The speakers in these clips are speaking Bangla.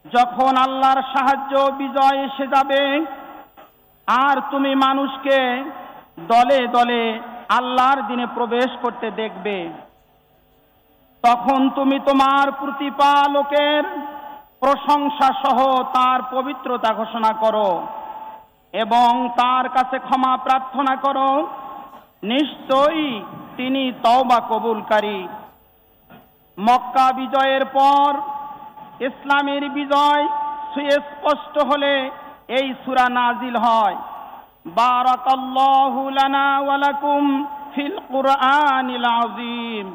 যখন আল্লাহর সাহায্য বিজয় এসে যাবে আর তুমি মানুষকে দলে দলে আল্লাহর দিনে প্রবেশ করতে দেখবে, তখন তুমি তোমার প্রতিপালকের প্রশংসা সহ তার পবিত্রতা ঘোষণা করো এবং তার কাছে ক্ষমা প্রার্থনা করো। নিশ্চয়ই তিনি তওবা কবুলকারী। মক্কা বিজয়ের পর ইসলামের বিজয় সুস্পষ্ট হলে এই সূরা নাজিল হয়। বারাকাল্লাহু লানা ওয়া লাকুম ফিল কুরআনিল আযীম।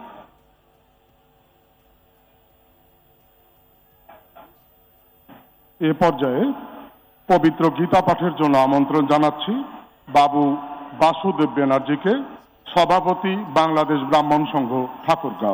এ পর্যায়ে পবিত্র গীতা পাঠের জন্য আমন্ত্রণ জানাচ্ছি বাবু বাসুদেব ব্যানার্জিকে, সভাপতি বাংলাদেশ ব্রাহ্মণ সংঘ ঠাকুরগাঁও।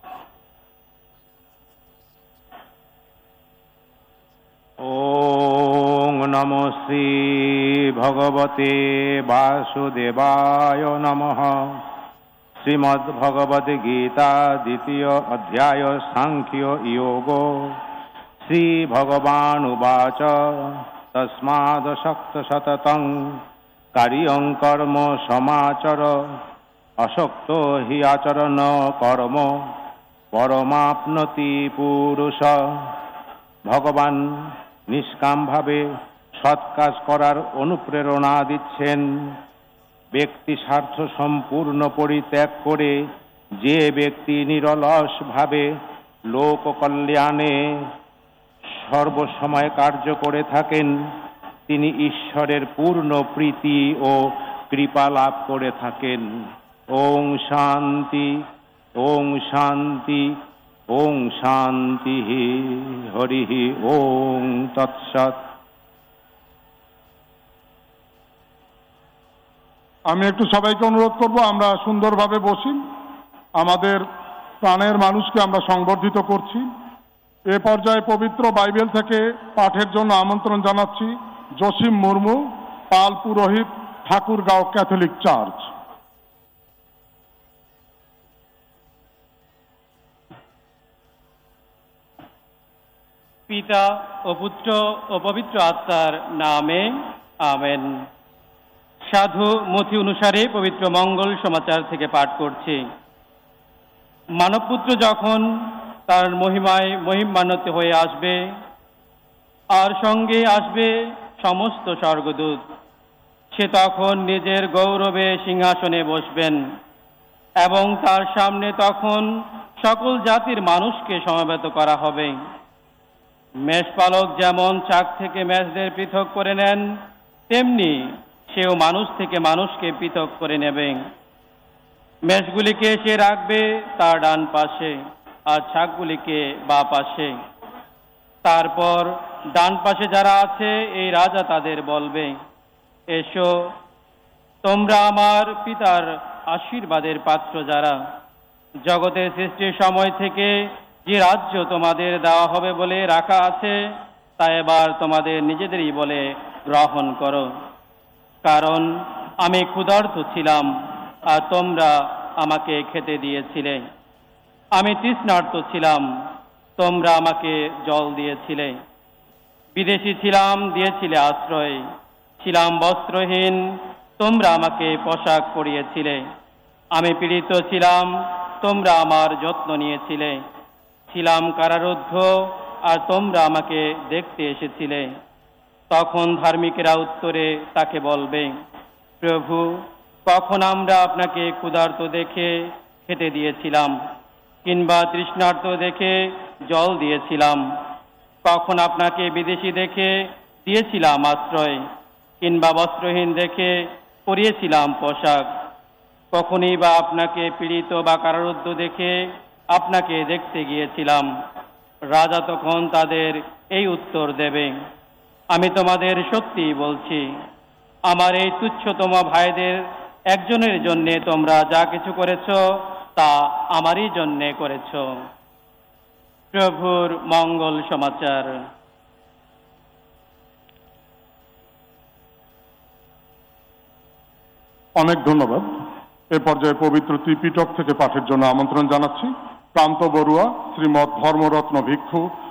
ওং নমো শ্রী ভগবতে বাসুদেবায় নমঃ। শ্রীমদ্ ভগবদ গীতা দ্বিতীয় অধ্যায় সাংখ্য যোগ। শ্রী ভগবান উবাচ তস্মাদ শক্ত সততং কার্যং কর্ম সমাচর অশক্ত হি আচরণ কর্ম পরমাপ্নতি পুরুষ। ভগবান নিষ্কামভাবে সৎ কাজ করার অনুপ্রেরণা দিচ্ছেন। ব্যক্তি স্বার্থ সম্পূর্ণ পরিত্যাগ করে যে ব্যক্তি নিরলসভাবে লোক কল্যাণে সর্বসময় কার্য করে থাকেন, তিনি ঈশ্বরের পূর্ণ প্রীতি ও কৃপা লাভ করে থাকেন। ওং শান্তি, ওং শান্তি, ওং শান্তি। হরি ওং তৎসৎ। আমি একটু সবাইকে অনুরোধ করব, আমরা সুন্দরভাবে বসি। আমাদের প্রাণের মানুষকে আমরা সংবর্ধিত করছি। এ পর্যায়ে পবিত্র বাইবেল থেকে পাঠের জন্য আমন্ত্রণ জানাচ্ছি জসিম মুর্মু, পাল পুরোহিত, ঠাকুরগাঁও ক্যাথলিক চার্চ। পিতা ও পুত্র ও পবিত্র আত্মার নামে আমেন। সাধু মথি অনুসারে পবিত্র মঙ্গল সমাচার থেকে পাঠ করছি। মানবপুত্র যখন তার মহিমায় মহিমান্বিত হয়ে আসবে আর সঙ্গে আসবে সমস্ত স্বর্গদূত, সে তখন নিজের গৌরবে সিংহাসনে বসবেন এবং তার সামনে তখন সকল জাতির মানুষকে সমবেত করা হবে। মেষপালক যেমন চাক থেকে মেষদের পৃথক করে নেন, তেমনি সেও মানুষ থেকে মানুষকে পৃথক করে নেবে। মেষগুলিকে সে রাখবে তার ডান পাশে আর ছাগগুলিকে বাঁ পাশে। তারপর ডান পাশে যারা আছে এই রাজা তাদের বলবে, এসো, তোমরা আমার পিতার আশীর্বাদের পাত্র যারা জগতের সৃষ্টির সময় থেকে যে রাজ্য তোমাদের দেওয়া হবে বলে রাখা আছে তা এবার তোমাদের নিজেদেরই বলে গ্রহণ করো। কারণ আমি ক্ষুধার্ত ছিলাম আর তোমরা আমাকে খেতে দিয়েছিলে, আমি তৃষ্ণার্ত ছিলাম, তোমরা আমাকে জল দিয়েছিলে, বিদেশী ছিলাম, দিয়েছিলে আশ্রয়, ছিলাম বস্ত্রহীন, তোমরা আমাকে পোশাক পরিয়েছিলে, আমি পীড়িত ছিলাম, তোমরা আমার যত্ন নিয়েছিলে, ছিলাম কারারুদ্ধ আর তোমরা আমাকে দেখতে এসেছিলে। তখন ধার্মিকেরা উত্তরে তাকে বলবে, প্রভু, কখন আমরা আপনাকে ক্ষুধার্ত দেখে খেতে দিয়েছিলাম কিংবা তৃষ্ণার্ত দেখে জল দিয়েছিলাম? কখন আপনাকে বিদেশী দেখে দিয়েছিলাম আশ্রয় কিংবা বস্ত্রহীন দেখে পরিয়েছিলাম পোশাক? কখনই বা আপনাকে পীড়িত বা কারারুদ্ধ দেখে আপনাকে দেখতে গিয়েছিলাম? রাজা তখন তাদের এই উত্তর দেবে, আমি তোমাদের সত্যি বলছি, আমার এই তুচ্ছতম ভাইদের একজনের জন্যে তোমরা যা কিছু করেছ তা আমারই জন্যে করেছ। প্রভুর মঙ্গল সমাচার। অনেক ধন্যবাদ। এ পর্যায়ে পবিত্র ত্রিপিটক থেকে পাঠের জন্য আমন্ত্রণ জানাচ্ছি প্রান্ত বড়ুয়া, শ্রীমৎ ধর্মরত্ন ভিক্ষু,